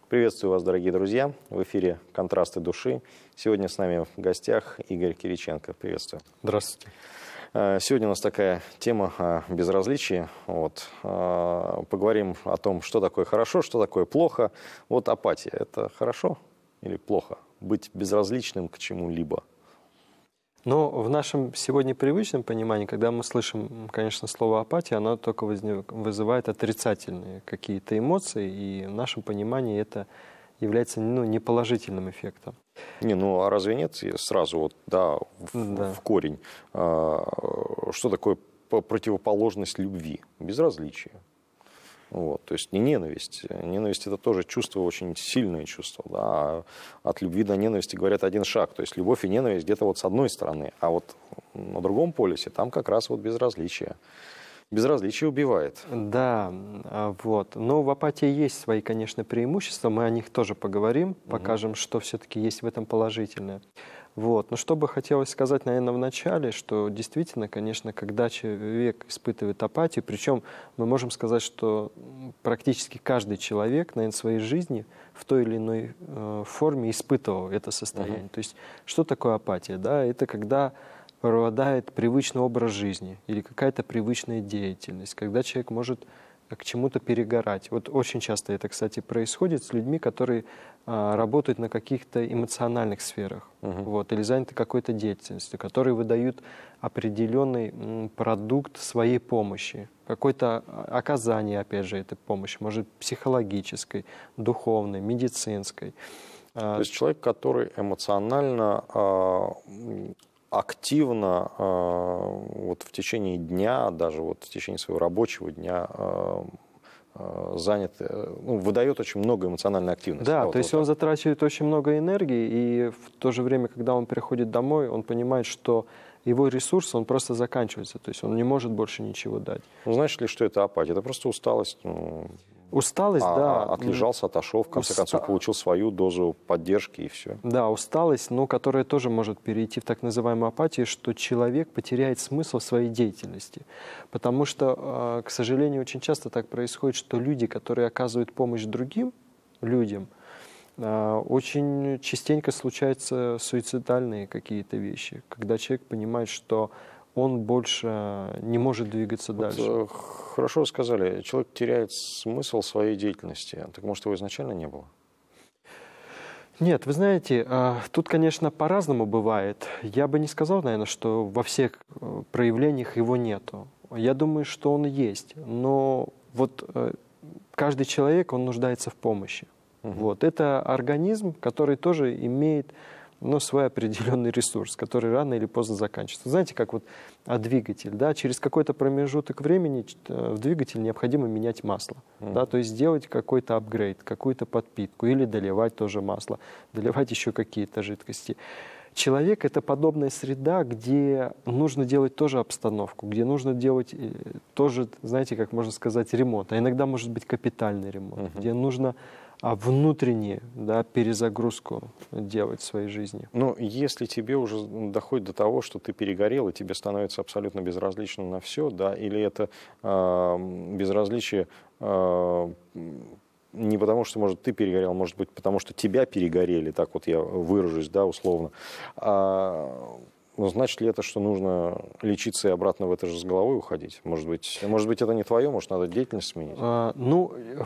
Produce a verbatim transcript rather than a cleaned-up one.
Приветствую вас, дорогие друзья. В эфире «Контрасты души». Сегодня с нами в гостях Игорь Кириченко. Приветствую. Здравствуйте. Сегодня у нас такая тема о безразличии. Вот. Поговорим о том, что такое хорошо, что такое плохо. Вот апатия – это хорошо или плохо? Быть безразличным к чему-либо? Но в нашем сегодня привычном понимании, когда мы слышим, конечно, слово апатия, оно только вызывает отрицательные какие-то эмоции, и в нашем понимании это является ну, неположительным эффектом. Не, ну а разве нет сразу вот, да, в, да. в корень, а, что такое противоположность любви? Безразличие. Вот, то есть не ненависть. Ненависть – это тоже чувство, очень сильное чувство. Да? А от любви до ненависти, говорят, один шаг. То есть любовь и ненависть где-то вот с одной стороны, а вот на другом полюсе там как раз вот безразличие. Безразличие убивает. Да, вот. Но в апатии есть свои, конечно, преимущества. Мы о них тоже поговорим, покажем, угу. что все-таки есть в этом положительное. Вот. Но что бы хотелось сказать, наверное, в начале, что действительно, конечно, когда человек испытывает апатию, причем мы можем сказать, что практически каждый человек, наверное, в своей жизни в той или иной э, форме испытывал это состояние. Uh-huh. То есть что такое апатия? Да? Это когда преобладает привычный образ жизни или какая-то привычная деятельность, когда человек может к чему-то перегорать. Вот очень часто это, кстати, происходит с людьми, которые а, работают на каких-то эмоциональных сферах, uh-huh. вот, или заняты какой-то деятельностью, которые выдают определенный м, продукт своей помощи, какое-то оказание, опять же, этой помощи, может, психологической, духовной, медицинской. То есть человек, который эмоционально а, активно э, вот в течение дня, даже вот в течение своего рабочего дня э, э, занят, ну, выдает очень много эмоциональной активности. Да, да то вот, есть вот он затрачивает очень много энергии, и в то же время, когда он приходит домой, он понимает, что его ресурс, он просто заканчивается, то есть он не может больше ничего дать. Ну, знаешь ли, что это апатия? Это просто усталость. Ну, усталость, а, да. Отлежался, отошел, в конце Уста... концов, получил свою дозу поддержки и все. Да, усталость, но которая тоже может перейти в так называемую апатию, что человек потеряет смысл в своей деятельности. Потому что, к сожалению, очень часто так происходит, что люди, которые оказывают помощь другим людям, очень частенько случаются суицидальные какие-то вещи, когда человек понимает, что он больше не может двигаться вот дальше. Хорошо сказали, человек теряет смысл своей деятельности. Так может, его изначально не было? Нет, вы знаете, тут, конечно, по-разному бывает. Я бы не сказал, наверное, что во всех проявлениях его нету. Я думаю, что он есть. Но вот каждый человек, он нуждается в помощи. Угу. Вот. Это организм, который тоже имеет но свой определенный ресурс, который рано или поздно заканчивается. Знаете, как вот а двигатель, да, через какой-то промежуток времени в двигатель необходимо менять масло, mm-hmm. да, то есть сделать какой-то апгрейд, какую-то подпитку или доливать тоже масло, доливать еще какие-то жидкости. Человек – это подобная среда, где нужно делать тоже обстановку, где нужно делать тоже, знаете, как можно сказать, ремонт, а иногда может быть капитальный ремонт, mm-hmm. где нужно а внутренне, да, перезагрузку делать в своей жизни. Ну, если тебе уже доходит до того, что ты перегорел, и тебе становится абсолютно безразлично на все, да, или это э, безразличие э, не потому, что, может, ты перегорел, может быть, потому что тебя перегорели, так вот я выражусь, да, условно, а, ну, значит ли это, что нужно лечиться и обратно в это же с головой уходить? Может быть, может быть это не твое, может, надо деятельность сменить? А, ну,